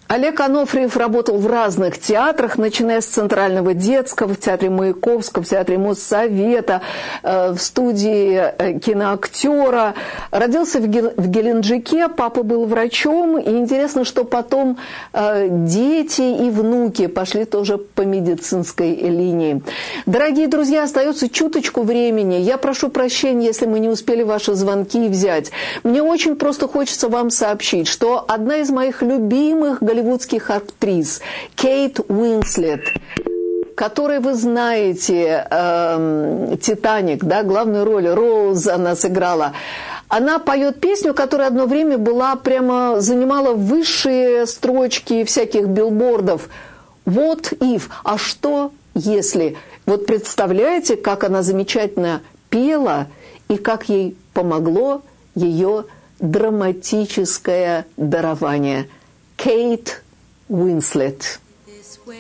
Олег Анофриев работал в разных театрах, начиная с Центрального детского, в театре Маяковского, в театре Моссовета, в студии киноактера. Родился в Геленджике, папа был врачом, и интересно, что потом дети и внуки пошли тоже по медицинской линии. Дорогие друзья, остается чуточку времени. Я прошу прощения, если мы не успели ваши звонки взять. Мне очень просто хочется вам сообщить, что одна из моих любимых голливудских актрис, Кейт Уинслет, которой вы знаете, «Титаник», да, главную роль Роуз она сыграла. Она поет песню, которая одно время прямо занимала высшие строчки всяких билбордов. «What if?» А что если? Вот представляете, как она замечательно пела и как ей помогло ее драматическое дарование. Кейт Уинслет.